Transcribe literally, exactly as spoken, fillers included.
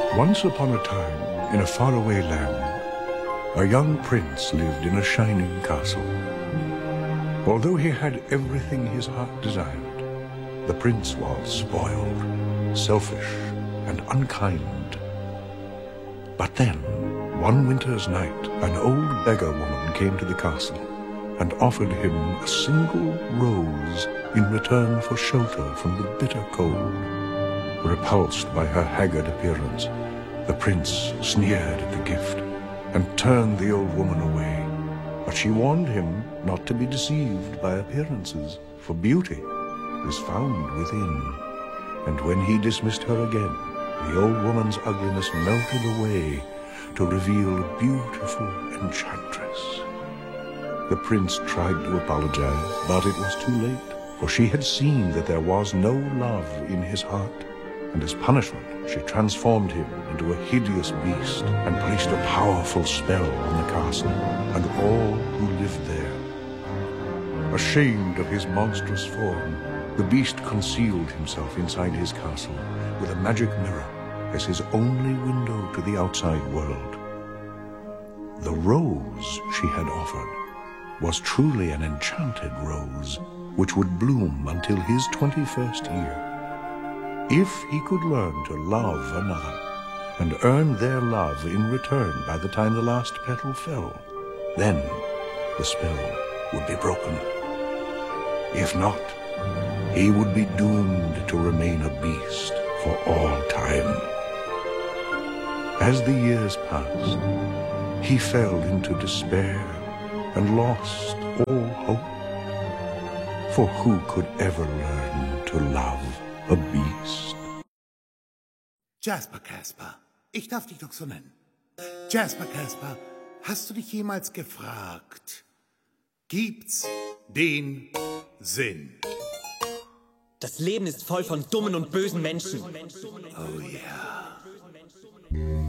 Once upon a time, in a faraway land, a young prince lived in a shining castle. Although he had everything his heart desired, the prince was spoiled, selfish, and unkind. But then, one winter's night, an old beggar woman came to the castle and offered him a single rose in return for shelter from the bitter cold. Repulsed by her haggard appearance, the prince sneered at the gift and turned the old woman away. But she warned him not to be deceived by appearances, for beauty is found within. And when he dismissed her again, the old woman's ugliness melted away to reveal a beautiful enchantress. The prince tried to apologize, but it was too late, for she had seen that there was no love in his heart. And as punishment, she transformed him into a hideous beast and placed a powerful spell on the castle and all who lived there. Ashamed of his monstrous form, the beast concealed himself inside his castle with a magic mirror as his only window to the outside world. The rose she had offered was truly an enchanted rose, which would bloom until his twenty-first year. If he could learn to love another and earn their love in return by the time the last petal fell, then the spell would be broken. If not, he would be doomed to remain a beast for all time. As the years passed, he fell into despair and lost all hope. For who could ever learn to love a beast? Jasper Caspar, ich darf dich doch so nennen. Jasper Caspar, hast du dich jemals gefragt, gibt's den Sinn? Das Leben ist voll von dummen und bösen Menschen. Oh ja.